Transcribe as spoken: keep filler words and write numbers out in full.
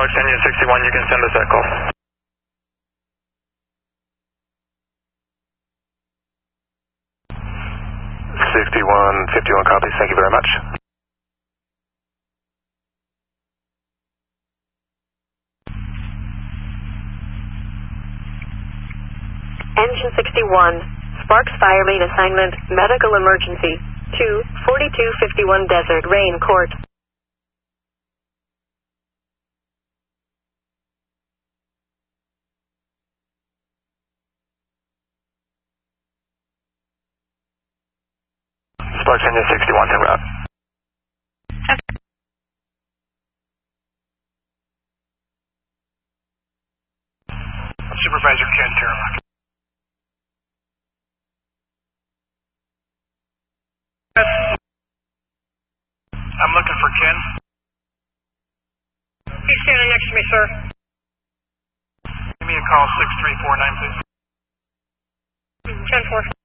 Sparks ten unit sixty-one, you can send us that call. sixty-one fifty-one copies, thank you very much. Engine sixty-one, Sparks Fire Main Assignment, Medical Emergency, two forty-two fifty-one Desert, Rain Court. Sparks ten unit sixty-one, en route. Supervisor Ken Terralock. I'm looking for Ken. He's standing next to me, sir. Give me a call, six three four nine, please. ten four.